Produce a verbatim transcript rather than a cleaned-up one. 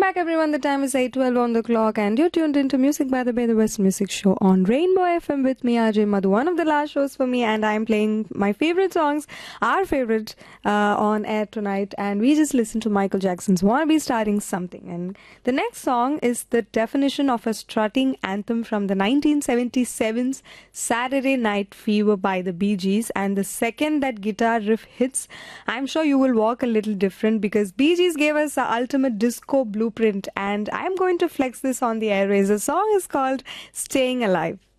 back, everyone. The time is eight twelve on the clock, and you're tuned into Music by the Bay, the West Music Show on Rainbow F M with me, Ajay Madhu. One of the last shows for me, and I'm playing my favorite songs, our favorite, uh, on air tonight. And we just listened to Michael Jackson's "Wanna Be Starting Something." And the next song is the definition of a strutting anthem from the nineteen seventy-seven's Saturday Night Fever by the Bee Gees. And the second that guitar riff hits, I'm sure you will walk a little different because Bee Gees gave us the ultimate disco blueprint, and I'm going to flex this on the airways. The song is called Staying Alive.